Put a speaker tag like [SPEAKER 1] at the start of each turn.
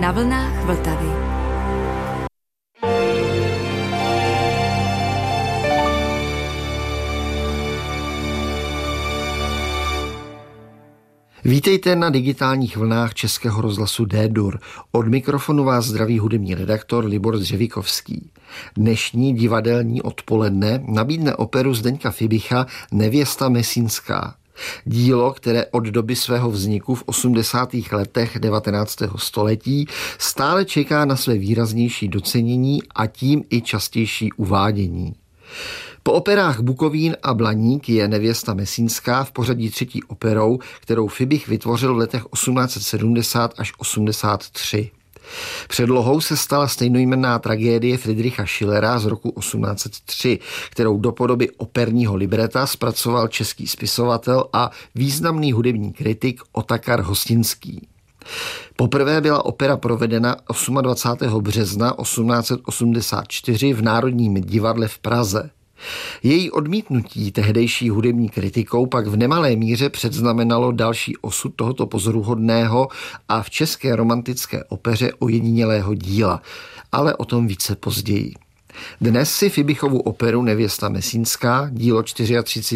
[SPEAKER 1] na vlnách Vltavy.
[SPEAKER 2] Vítejte na digitálních vlnách Českého rozhlasu D-Dur. Od mikrofonu vás zdraví hudební redaktor Libor Dřevikovský. Dnešní divadelní odpoledne nabídne operu Zdeňka Fibicha Nevěsta Mesínská. Dílo, které od doby svého vzniku v 80. letech 19. století stále čeká na své výraznější docenění a tím i častější uvádění. Po operách Bukovín a Blaník je Nevěsta Mesínská v pořadí třetí operou, kterou Fibich vytvořil v letech 1870 až 83. Předlohou se stala stejnojmenná tragédie Friedricha Schillera z roku 1803, kterou do podoby operního libreta zpracoval český spisovatel a významný hudební kritik Otakar Hostinský. Poprvé byla opera provedena 28. března 1884 v Národním divadle v Praze. Její odmítnutí tehdejší hudební kritikou pak v nemalé míře předznamenalo další osud tohoto pozoruhodného a v české romantické opeře ojedinělého díla, ale o tom více později. Dnes si Fibichovu operu Nevěsta Mesínská, dílo 34